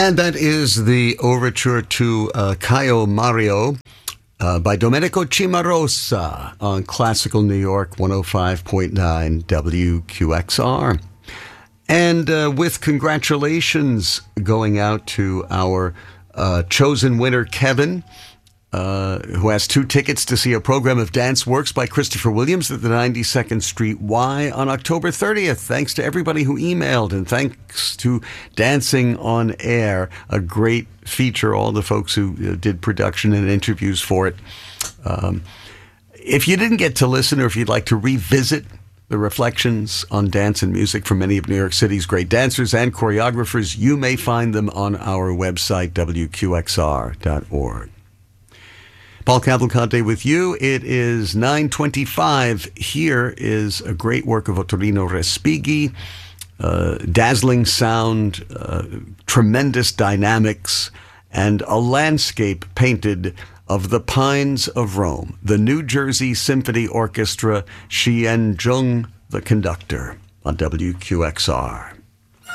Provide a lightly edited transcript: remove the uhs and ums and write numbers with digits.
And that is the overture to Caio Mario by Domenico Cimarosa on Classical New York 105.9 WQXR. And with congratulations going out to our chosen winner, Kevin, who has 2 tickets to see a program of dance works by Christopher Williams at the 92nd Street Y on October 30th. Thanks to everybody who emailed, and thanks to Dancing on Air, a great feature, all the folks who did production and interviews for it. If you didn't get to listen, or if you'd like to revisit the reflections on dance and music from many of New York City's great dancers and choreographers, you may find them on our website, WQXR.org. Paul Cavalcante with you. It is 9:25. Here is a great work of Ottorino Respighi. Dazzling sound, tremendous dynamics, and a landscape painted of the pines of Rome. The New Jersey Symphony Orchestra, Xian Zheng, the conductor, on WQXR.